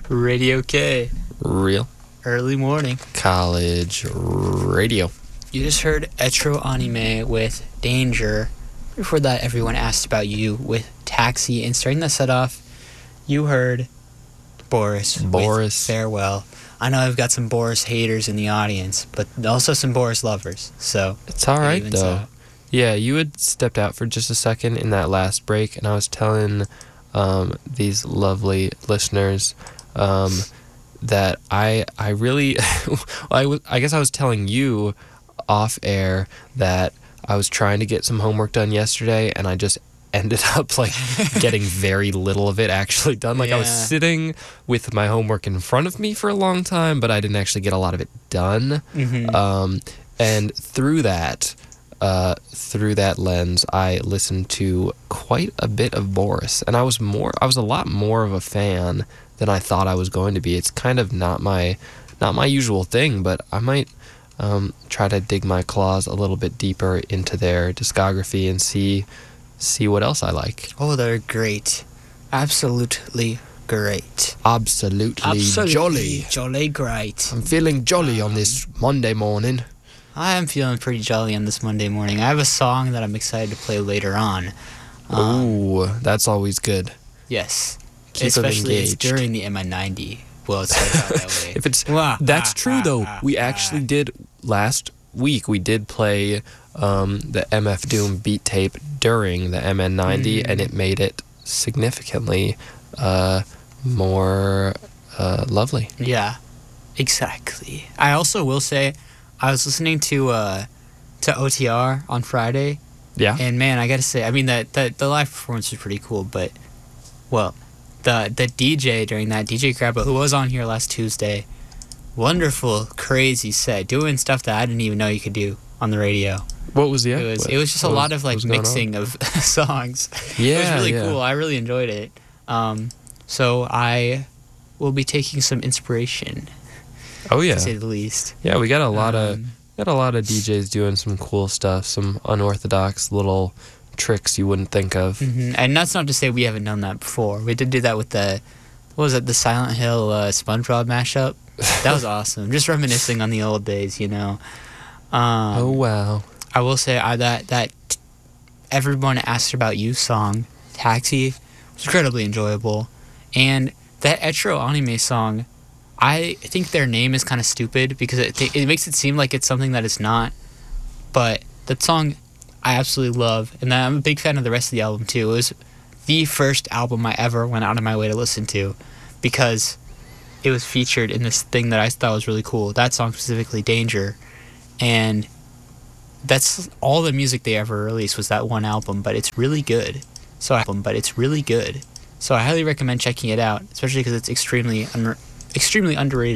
Radio K. Real Early morning. college radio. You just heard Etro Anime with Danger. Before that, everyone asked about you with Taxi. And starting that set off, you heard Boris. With Farewell. I know I've got some Boris haters in the audience, but also some Boris lovers. So It's all right, evens though. out. Yeah, you had stepped out for just a second in that last break, and I was telling these lovely listeners that I really, I guess I was telling you off air that I was trying to get some homework done yesterday, and I just ended up like getting very little of it actually done. Like I was Yeah. sitting with my homework in front of me for a long time, but I didn't actually get a lot of it done. Mhm. And through that lens, I listened to quite a bit of Boris, and I was a lot more of a fan than I thought I was going to be. It's kind of not my usual thing, but I might try to dig my claws a little bit deeper into their discography and see what else I like. Oh, they're great. Absolutely great. Absolutely jolly. Jolly great. I'm feeling jolly on this Monday morning. I am feeling pretty jolly on this Monday morning. I have a song that I'm excited to play later on. Ooh, that's always good. Yes. Keep 'em Especially it's engaged. during the MI90. Well, it starts out that way. If it's Wah, that's ah, true ah, though. ah, We ah. actually did last week. We did play the MF Doom beat tape during the MN90, and it made it significantly more lovely. Yeah, exactly. I also will say, I was listening to OTR on Friday, Yeah. and man, I gotta say, I mean, the live performance was pretty cool, but, well, the DJ during that, DJ Grabba, who was on here last Tuesday, wonderful, crazy set, doing stuff that I didn't even know you could do on the radio. What was It was just a lot of like mixing of songs. Yeah, It was really yeah. cool. I really enjoyed it. So I will be taking some inspiration, Oh yeah. to say the least. Yeah, we got a lot of Um, DJs doing some cool stuff, some unorthodox little tricks you wouldn't think of. And that's not to say we haven't done that before. We did do that with the Silent Hill SpongeBob mashup. That was awesome. Just reminiscing on the old days, you know. Oh wow. I will say that Everyone Asked About You song, Taxi, was incredibly enjoyable. And that Etro Anime song, I think their name is kind of stupid because it makes it seem like it's something that it's not. But that song I absolutely love, and I'm a big fan of the rest of the album too. It was the first album I ever went out of my way to listen to because it was featured in this thing that I thought was really cool. That song specifically, Danger. And that's all the music they ever released was that one album, but it's really good. So I highly recommend checking it out, especially because it's extremely underrated.